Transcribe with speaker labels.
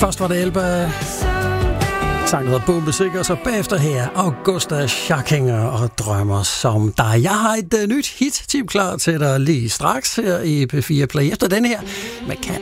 Speaker 1: Først var det Elba, sangen hedder Bombesikker, og så bagefter her Augusta Schackinger og Drømmer som dig. Jeg har et nyt hit-tip klar til dig lige straks her i P4 Play. Efter den her med Cat